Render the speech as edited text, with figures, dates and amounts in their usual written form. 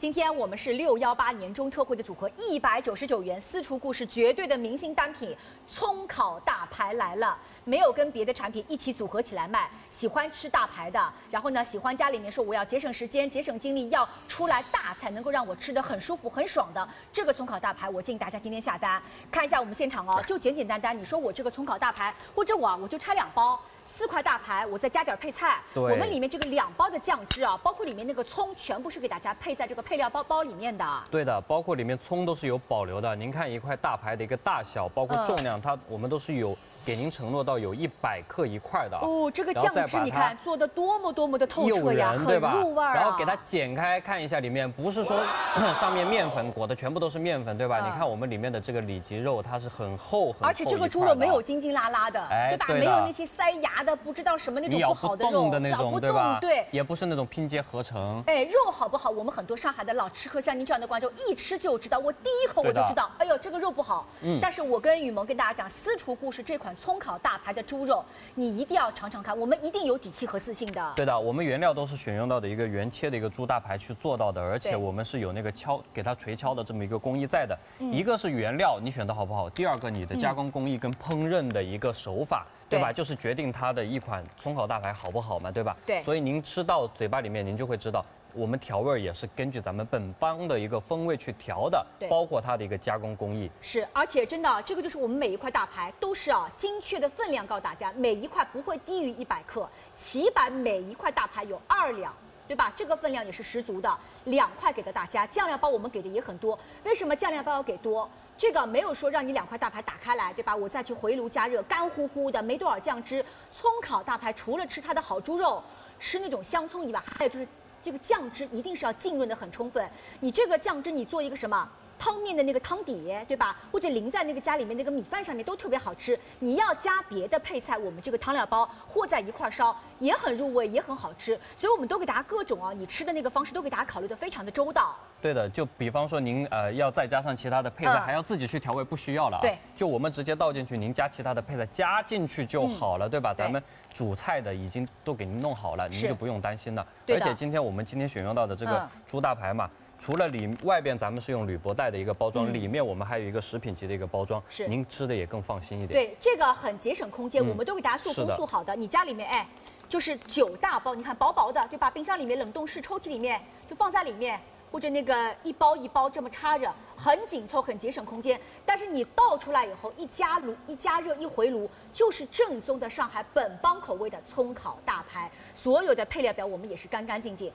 今天我们是618年中特惠的组合，199元，私厨故事绝对的明星单品，葱烤大排来了，没有跟别的产品一起组合起来卖。喜欢吃大排的，然后呢，喜欢家里面说我要节省时间、节省精力，要出来大菜，能够让我吃得很舒服、很爽的这个葱烤大排，我建议大家今天下单，看一下我们现场哦，就简简单单，你说我这个葱烤大排，或者我就拆2包。4块大排，我再加点配菜。我们里面这个2包的酱汁啊，包括里面那个葱，全部是给大家配在这个配料包里面的。 对的，包括里面葱都是有保留的。您看一块大排的一个大小，包括重量，我们都是有给您承诺到有100克一块的。 哦，这个酱汁你看做的多么的透彻呀，很入味啊。 然后给它剪开看一下里面，不是说上面面粉裹的全部都是面粉，对吧？你看我们里面的这个里脊肉，它是很厚， 而且这个猪肉没有筋筋拉拉的，对吧？没有那些塞牙的，不知道什么那种不好的肉， 咬不动，对，也不是那种拼接合成。 哎，肉好不好？我们很多上海的老吃客，像您这样的观众，一吃就知道，我第一口我就知道，哎呦，这个肉不好。但是我跟雨萌跟大家讲，私厨故事这款葱烤大排的猪肉，你一定要尝尝看，我们一定有底气和自信的。 对的，我们原料都是选用到的一个原切的一个猪大排去做到的，而且我们是有那个给它锤敲的这么一个工艺在的。一个是原料你选的好不好，第二个你的加工工艺跟烹饪的一个手法。对吧？就是决定它的一款葱烤大排好不好嘛，对吧？ 对。 所以您吃到嘴巴里面，您就会知道，我们调味也是根据咱们本帮的一个风味去调的，包括它的一个加工工艺。 是，而且真的，这个就是我们每一块大排都是精确的分量告诉大家，每一块不会低于100克，起版每一块大排有2两。对吧？这个分量也是十足的，2块给到大家，酱料包我们给的也很多。为什么酱料包要给多？这个没有说让你2块大排打开来，对吧？我再去回炉加热，干乎乎的，没多少酱汁。葱烤大排除了吃它的好猪肉，吃那种香葱以外，还有就是这个酱汁一定是要浸润的很充分。你这个酱汁你做一个什么？汤面的那个汤底，对吧？或者淋在那个家里面那个米饭上面都特别好吃。你要加别的配菜，我们这个汤料包和在一块烧也很入味，也很好吃。所以我们都给大家各种你吃的那个方式都给大家考虑的非常的周到。 对的，就比方说您要再加上其他的配菜，还要自己去调味，不需要了啊。 对， 就我们直接倒进去，您加其他的配菜加进去就好了，对吧？咱们主菜的已经都给您弄好了，您就不用担心了。而且我们今天选用到的这个猪大排嘛。除了外边咱们是用铝箔袋的一个包装，里面我们还有一个食品级的一个包装，您吃的也更放心一点。 对，这个很节省空间，我们都给大家塑封塑好的。你家里面就是9大包，你看薄薄的，对吧？冰箱里面、冷冻室抽屉里面就放在里面，或者那个一包一包这么插着，很紧凑，很节省空间。但是你倒出来以后，一加热、一回炉，就是正宗的上海本帮口味的葱烤大排。所有的配料表我们也是干干净净。